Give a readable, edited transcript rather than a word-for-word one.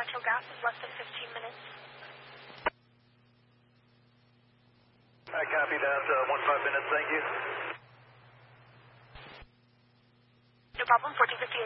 natural gas in less than 15 minutes. I copy that. 15 minutes, thank you. No problem, 1458.